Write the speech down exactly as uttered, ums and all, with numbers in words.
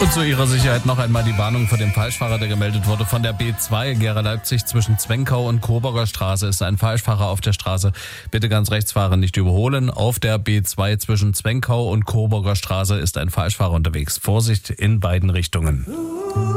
Und zu Ihrer Sicherheit noch einmal die Warnung vor dem Falschfahrer, der gemeldet wurde von der B zwei Gera Leipzig zwischen Zwenkau und Coburger Straße ist ein Falschfahrer auf der Straße. Bitte ganz rechts fahren, nicht überholen. Auf der B zwei zwischen Zwenkau und Coburger Straße ist ein Falschfahrer unterwegs. Vorsicht in beiden Richtungen.